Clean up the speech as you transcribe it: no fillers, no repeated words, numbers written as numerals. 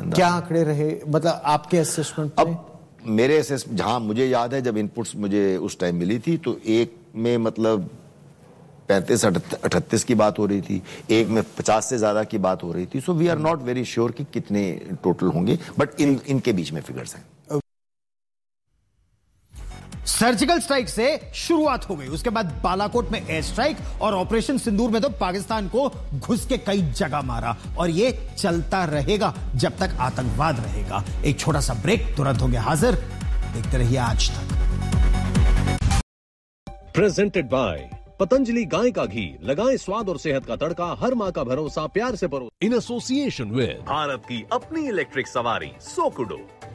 क्या आंकड़े रहे, मतलब आपके असेसमेंट में? अब मेरे जहां मुझे याद है, जब इनपुट्स मुझे उस टाइम मिली थी तो एक में मतलब 35-38 की बात हो रही थी, एक में 50 से ज्यादा की बात हो रही थी. So we are not very sure कि कितने टोटल होंगे, बट इनके बीच में फिगर्स हैं. सर्जिकल स्ट्राइक से शुरुआत हो गई, उसके बाद बालाकोट में एयर स्ट्राइक और ऑपरेशन सिंदूर में तो पाकिस्तान को घुस के कई जगह मारा, और ये चलता रहेगा जब तक आतंकवाद रहेगा. एक छोटा सा ब्रेक, तुरंत होंगे हाजिर. देखते रहिए आज तक. प्रेजेंटेड बाय पतंजलि गाय का घी. लगाएं स्वाद और सेहत का तड़का. हर माँ का भरोसा प्यार से परो. इन एसोसिएशन विद भारत की अपनी इलेक्ट्रिक सवारी सोकुडो.